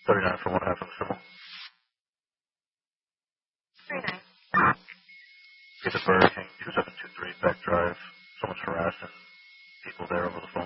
39 for 1 half of the civil. 39. Get the Burger King 2723 back drive. Someone's harassing people there over the phone.